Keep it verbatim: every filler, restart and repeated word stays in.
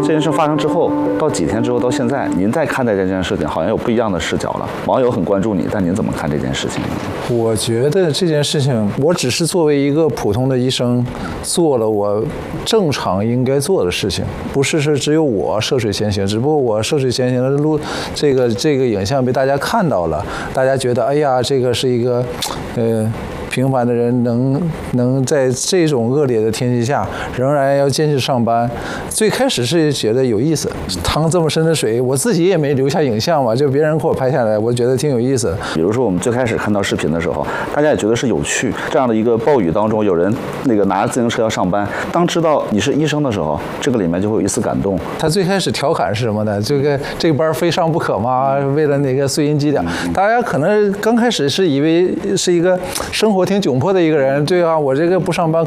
这件事发生之后，到几天之后到现在，您再看待这件事情，好像有不一样的视角了。网友很关注你，但您怎么看这件事情？ 我觉得这件事情，我只是作为一个普通的医生，做了我正常应该做的事情，不是是只有我涉水前行，只不过我涉水前行的路，这个这个影像被大家看到了，大家觉得哎呀，这个是一个，呃。平凡的人能能在这种恶劣的天气下仍然要坚持上班，最开始是觉得有意思，趟这么深的水，我自己也没留下影像嘛，就别人给我拍下来，我觉得挺有意思的。 比如说我们最开始看到视频的时候，大家也觉得是有趣，这样的一个暴雨当中，有人那个拿着自行车要上班，当知道你是医生的时候，这个里面就会有一丝感动。 他最开始调侃是什么呢？这个这个班非上不可吗？为了那个碎银几两，大家可能刚开始是以为是一个生活挺窘迫的一个人，对啊，我这个不上班